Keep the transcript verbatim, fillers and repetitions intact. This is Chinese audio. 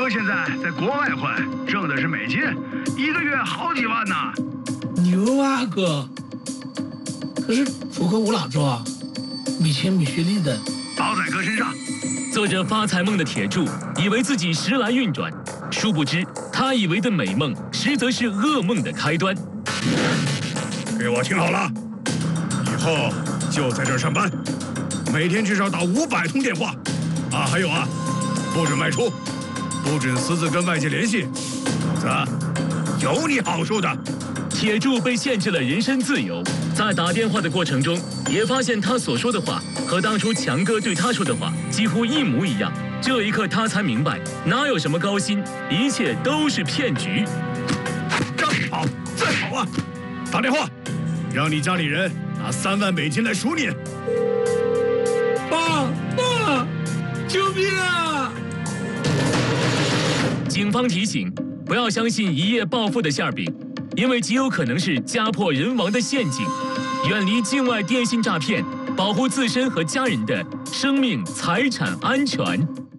哥现在在国外混，挣的是美金，一个月好几万呢。 牛啊哥！可是符合我哪做啊？米钱米学历的， 包在哥身上。 做着发财梦的铁柱以为自己时来运转，殊不知他以为的美梦，实则是噩梦的开端。 给我听好了，以后就在这儿上班，每天至少打五百通电话。啊，还有啊，不准外出，不准私自跟外界联系，否则有你好受的。 铁柱被限制了人身自由，在打电话的过程中，也发现他所说的话和当初强哥对他说的话几乎一模一样。这一刻，他才明白，哪有什么高薪，一切都是骗局。 再跑，再跑啊！打电话，让你家里人拿三万美金来赎你。 爸爸，救命啊！ 警方提醒，不要相信一夜暴富的馅饼，因为极有可能是家破人亡的陷阱。远离境外电信诈骗，保护自身和家人的生命财产安全。